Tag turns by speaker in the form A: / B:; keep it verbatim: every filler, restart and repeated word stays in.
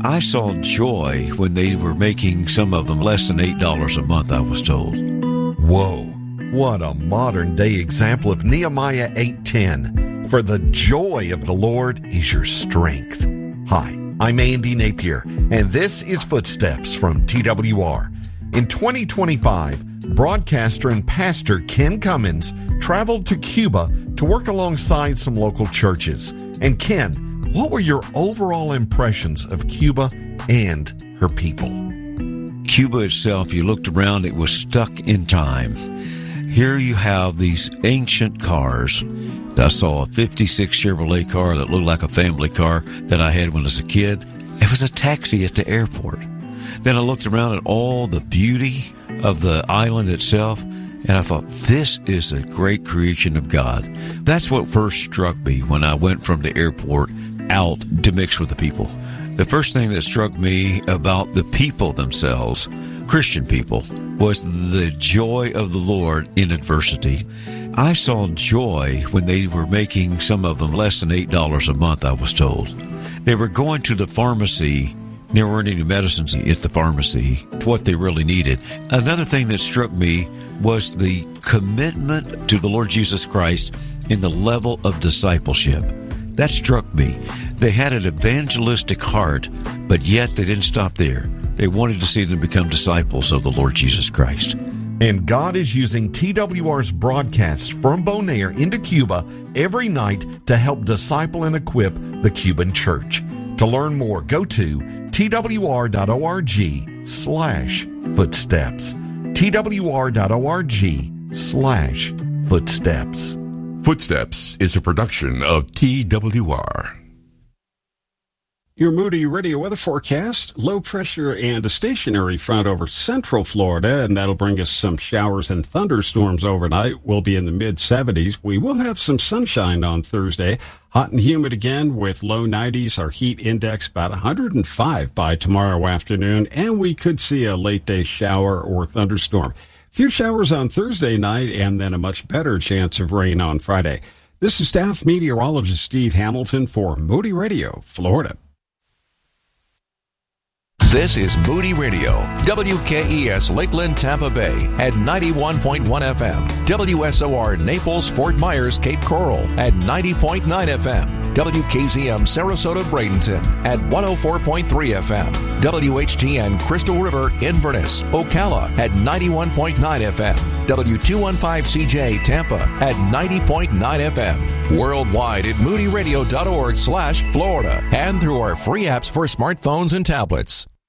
A: I saw joy when they were making some of them less than eight dollars a month, I was told.
B: Whoa, what a modern-day example of Nehemiah eight ten. For the joy of the Lord is your strength. Hi, I'm Andy Napier, and this is Footsteps from T W R. In twenty twenty-five, broadcaster and pastor Ken Cummins traveled to Cuba to work alongside some local churches. And Ken, what were your overall impressions of Cuba and her people?
A: Cuba itself, you looked around, it was stuck in time. Here you have these ancient cars. I saw a fifty-six Chevrolet car that looked like a family car that I had when I was a kid. It was a taxi at the airport. Then I looked around at all the beauty of the island itself, and I thought, this is a great creation of God. That's what first struck me when I went from the airport out to mix with the people. The first thing that struck me about the people themselves, Christian people, was the joy of the Lord in adversity. I saw joy when they were making some of them less than eight dollars a month, I was told. They were going to the pharmacy. There weren't any medicines at the pharmacy, what they really needed. Another thing that struck me was the commitment to the Lord Jesus Christ in the level of discipleship. That struck me. They had an evangelistic heart, but yet they didn't stop there. They wanted to see them become disciples of the Lord Jesus Christ.
B: And God is using T W R's broadcasts from Bonaire into Cuba every night to help disciple and equip the Cuban church. To learn more, go to twr.org slash footsteps. twr.org slash footsteps.
C: Footsteps is a production of T W R.
D: Your Moody Radio weather forecast, low pressure and a stationary front over central Florida, and that'll bring us some showers and thunderstorms overnight. We'll be in the mid seventies. We will have some sunshine on Thursday. Hot and humid again with low nineties. Our heat index about one hundred five by tomorrow afternoon, and we could see a late day shower or thunderstorm. Few showers on Thursday night, and then a much better chance of rain on Friday. This is staff meteorologist Steve Hamilton for Moody Radio, Florida.
E: This is Moody Radio, W K E S Lakeland, Tampa Bay at ninety-one point one F M, W S O R Naples, Fort Myers, Cape Coral at ninety point nine F M, W K Z M Sarasota, Bradenton at one oh four point three F M, W H T N Crystal River, Inverness, Ocala at ninety-one point nine F M, W two fifteen C J Tampa at ninety point nine F M, worldwide at moodyradio.org slash Florida, and through our free apps for smartphones and tablets.